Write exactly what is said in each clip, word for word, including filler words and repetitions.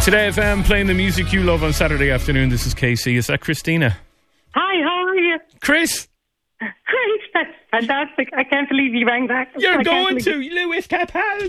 Today F M, playing the music you love on Saturday afternoon. This is K C. Is that Christina? Hi, how are you? Chris? Great, that's fantastic. I can't believe you rang back. You're I going to Lewis Capaldi.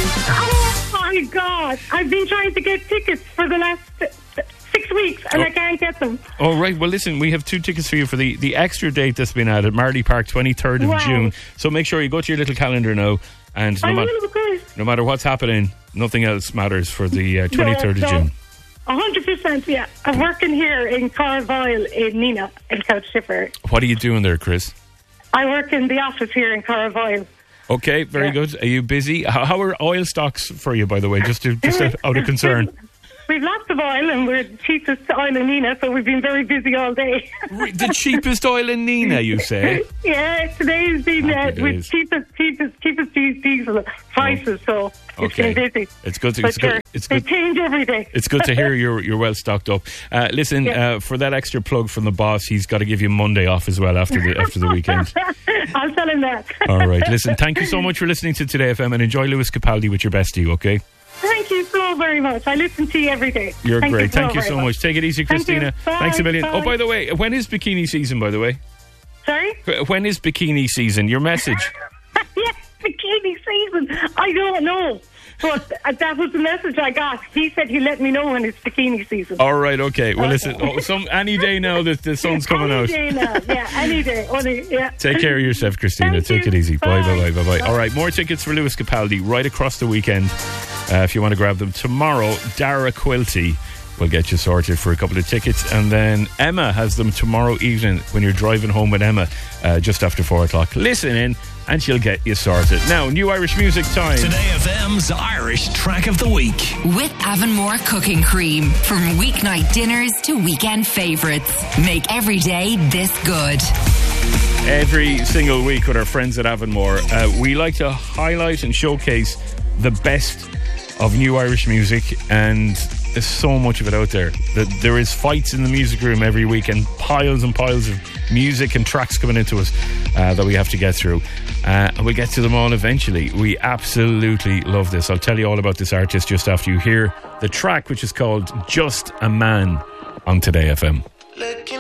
Oh my God. I've been trying to get tickets for the last six weeks and oh. I can't get them. Oh, right. Well, listen, we have two tickets for you for the, the extra date that's been added, Marley Park, twenty-third of wow. June. So make sure you go to your little calendar now. And no, ma- no matter what's happening, nothing else matters for the uh, twenty-third no, no. of June. A hundred percent, yeah. I'm working here in Carvile in Nina in Couch Tipperary. What are you doing there, Chris? I work in the office here in Carvile. Okay, very yeah. good. Are you busy? How, how are oil stocks for you, by the way, just to, just out of concern? We've lots of oil and we're the cheapest oil in Nina, so we've been very busy all day. The cheapest oil in Nina, you say? Yeah, today's been uh, with cheapest, cheapest, cheapest diesel prices, oh. so it's okay. been busy. It's good to, but it's good, it's they good. change every day. It's good to hear you're, you're well stocked up. Uh, listen, yeah. uh, for that extra plug from the boss, he's got to give you Monday off as well after the after the weekend. I'll tell him that. All right, listen, thank you so much for listening to Today F M and enjoy Lewis Capaldi with your bestie, okay? Thank you so very much. I listen to you every day. You're Thank great. You so Thank you so much. much. Take it easy, Christina. Thank Thanks a million. Bye. Oh, by the way, when is bikini season, by the way? Sorry? When is bikini season? Your message. Yes, bikini season. I don't know. But uh, that was the message I got. He said he'd let me know when it's bikini season. All right, okay. Well, listen, oh, some any day now that the sun's coming any out. Any day now, yeah, any day. Only, yeah. Take care of yourself, Christina. Thank Take you. it easy. Bye, bye, bye, bye, bye, bye. All right, more tickets for Lewis Capaldi right across the weekend. Uh, if you want to grab them tomorrow, Dara Quilty will get you sorted for a couple of tickets, and then Emma has them tomorrow evening when you're driving home with Emma uh, just after four o'clock. Listen in and she'll get you sorted. Now, new Irish music time. Today F M's Irish Track of the Week with Avonmore Cooking Cream. From weeknight dinners to weekend favourites, make every day this good. Every single week with our friends at Avonmore, uh, we like to highlight and showcase the best of new Irish music, and there's so much of it out there. There is fights in the music room every week and piles and piles of music and tracks coming into us uh, that we have to get through. Uh, and we'll get to them all eventually. We absolutely love this. I'll tell you all about this artist just after you hear the track, which is called Just a Man on Today F M. Looking